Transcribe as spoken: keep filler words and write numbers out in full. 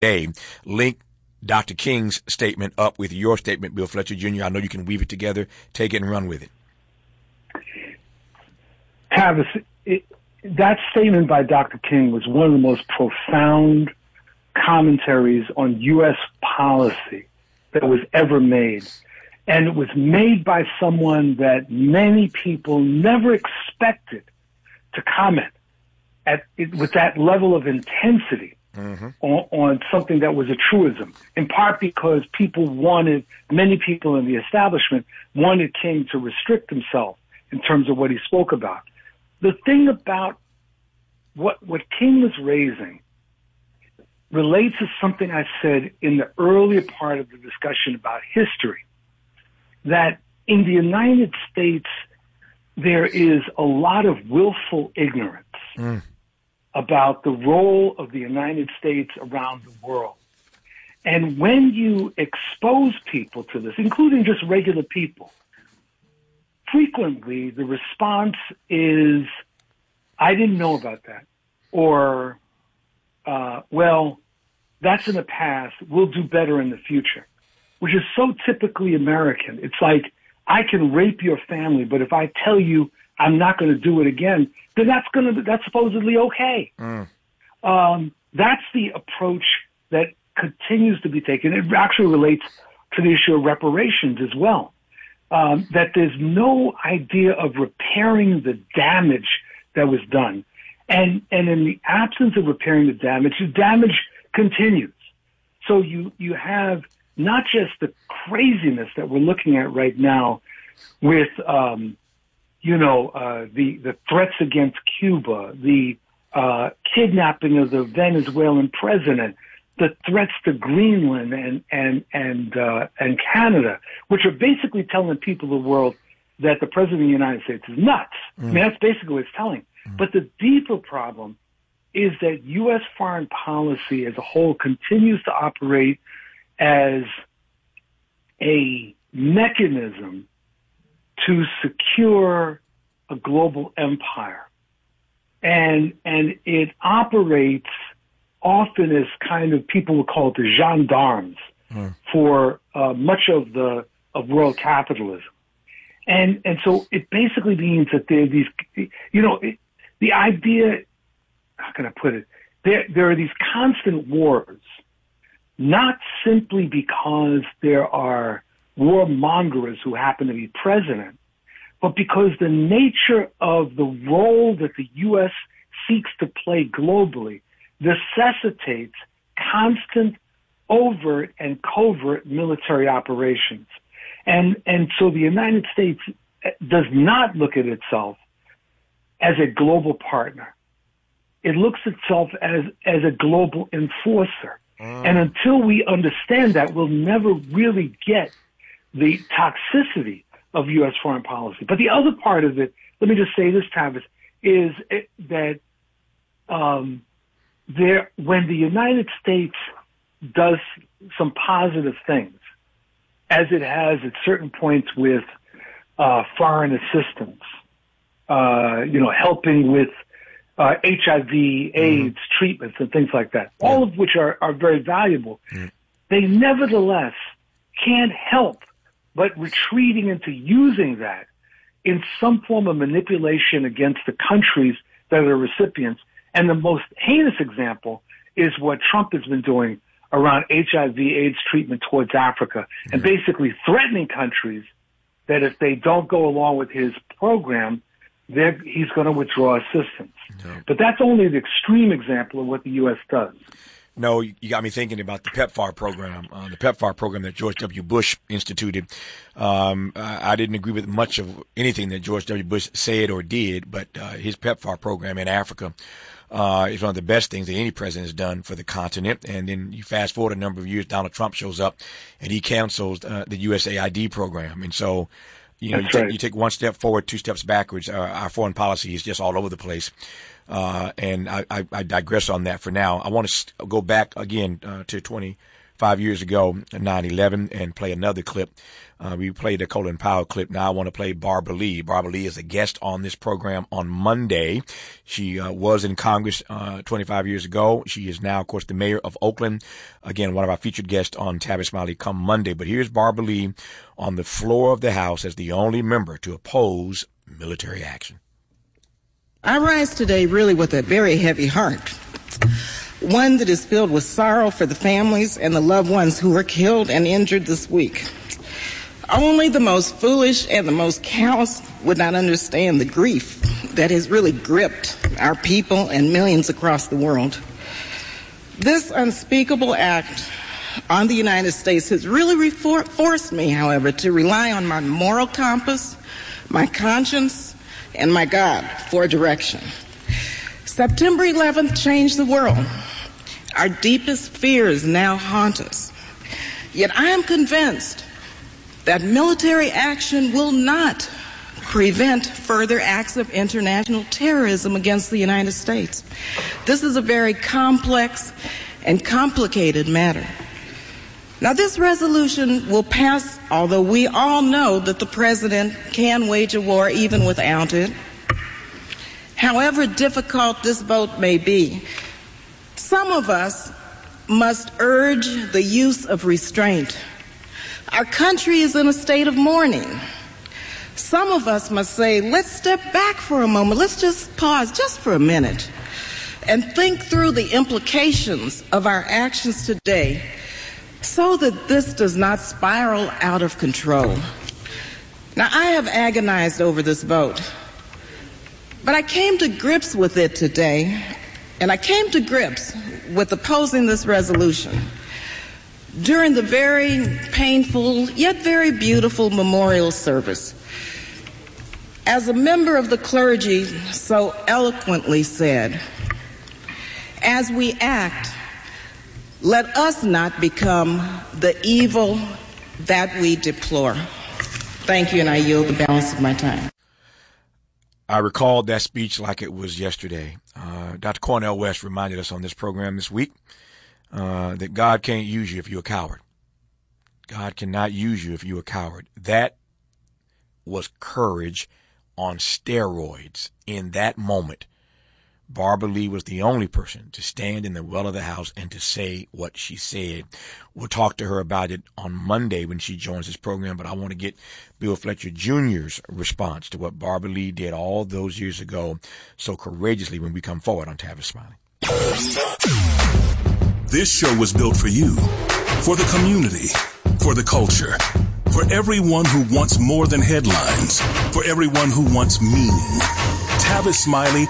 Day. Link Doctor King's statement up with your statement, Bill Fletcher Junior I know you can weave it together. Take it and run with it. Tavis, it, that statement by Doctor King was one of the most profound commentaries on U S policy that was ever made. And it was made by someone that many people never expected to comment at it, with that level of intensity mm-hmm. on, on something that was a truism, in part because people wanted, many people in the establishment wanted King to restrict himself in terms of what he spoke about. The thing about what, what King was raising relates to something I said in the earlier part of the discussion about history, that in the United States, there is a lot of willful ignorance mm. about the role of the United States around the world. And when you expose people to this, including just regular people, frequently the response is, I didn't know about that. Or, uh, well, that's in the past. We'll do better in the future, which is so typically American. It's like, I can rape your family, but if I tell you I'm not going to do it again, then that's going to, that's supposedly okay. Mm. Um, that's the approach that continues to be taken. It actually relates to the issue of reparations as well. Um, that there's no idea of repairing the damage that was done. And, and in the absence of repairing the damage, the damage continues. So you, you have not just the craziness that we're looking at right now with, um, you know, uh, the, the threats against Cuba, the, uh, kidnapping of the Venezuelan president, the threats to Greenland and, and, and, uh, and Canada, which are basically telling people of the world that the president of the United States is nuts. Mm. I mean, that's basically what it's telling. Mm. But the deeper problem is that U S foreign policy as a whole continues to operate as a mechanism to secure a global empire. And, and it operates often as kind of, people would call it the gendarmes mm. for uh, much of the, of world capitalism. And, and so it basically means that there are these, you know, it, the idea, how can I put it? There, there are these constant wars, not simply because there are warmongers who happen to be president, but because the nature of the role that the U S seeks to play globally necessitates constant overt and covert military operations. And, and so the United States does not look at itself as a global partner. It looks at itself as, as a global enforcer. Mm. And until we understand that, we'll never really get the toxicity of U S foreign policy. But the other part of it, let me just say this, Tavis, is it, that um, there, when the United States does some positive things, as it has at certain points with uh, foreign assistance, uh, you know, helping with uh, H I V, AIDS mm-hmm. treatments and things like that, yeah. all of which are, are very valuable, mm-hmm. they nevertheless can't help but retreating into using that in some form of manipulation against the countries that are recipients. And the most heinous example is what Trump has been doing around H I V AIDS treatment towards Africa, mm-hmm. and basically threatening countries that if they don't go along with his program, he's going to withdraw assistance. No. But that's only the extreme example of what the U S does. No, you got me thinking about the PEPFAR program, uh, the PEPFAR program that George W. Bush instituted. Um, I, I didn't agree with much of anything that George W. Bush said or did, but uh, his PEPFAR program in Africa uh, is one of the best things that any president has done for the continent. And then you fast forward a number of years, Donald Trump shows up and he cancels uh, the U S A I D program. And so, you know, you, right. take, you take one step forward, two steps backwards. Uh, our foreign policy is just all over the place. Uh, and I, I, I digress on that for now. I want to go back again uh, to twenty five years ago, nine eleven, and play another clip. Uh, we played the Colin Powell clip. Now I want to play Barbara Lee. Barbara Lee is a guest on this program on Monday. She uh, was in Congress uh, twenty-five years ago. She is now, of course, the mayor of Oakland. Again, one of our featured guests on Tavis Smiley come Monday. But here's Barbara Lee on the floor of the House as the only member to oppose military action. I rise today really with a very heavy heart, one that is filled with sorrow for the families and the loved ones who were killed and injured this week. Only the most foolish and the most callous would not understand the grief that has really gripped our people and millions across the world. This unspeakable act on the United States has really refor- forced me, however, to rely on my moral compass, my conscience, and my God for direction. September eleventh changed the world. Our deepest fears now haunt us. Yet I am convinced that military action will not prevent further acts of international terrorism against the United States. This is a very complex and complicated matter. Now, this resolution will pass, although we all know that the president can wage a war even without it. However difficult this vote may be, some of us must urge the use of restraint. Our country is in a state of mourning. Some of us must say, let's step back for a moment. Let's just pause just for a minute and think through the implications of our actions today so that this does not spiral out of control. Now, I have agonized over this vote, but I came to grips with it today, and I came to grips with opposing this resolution during the very painful yet very beautiful memorial service. As a member of the clergy so eloquently said, as we act, let us not become the evil that we deplore. Thank you, and I yield the balance of my time. I recalled that speech like it was yesterday. Uh, Doctor Cornel West reminded us on this program this week uh, that God can't use you if you're a coward. God cannot use you if you're a coward. That was courage on steroids in that moment. Barbara Lee was the only person to stand in the well of the House and to say what she said. We'll talk to her about it on Monday when she joins this program, but I want to get Bill Fletcher Junior's response to what Barbara Lee did all those years ago so courageously when we come forward on Tavis Smiley. This show was built for you, for the community, for the culture, for everyone who wants more than headlines, for everyone who wants meaning. Tavis Smiley